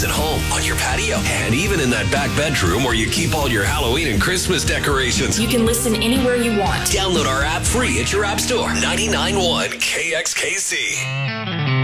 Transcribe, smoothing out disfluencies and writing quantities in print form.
at home, on your patio, and even in that back bedroom where you keep all your Halloween and Christmas decorations. You can listen anywhere you want. Download our app free at your app store. 99.1 KXKC.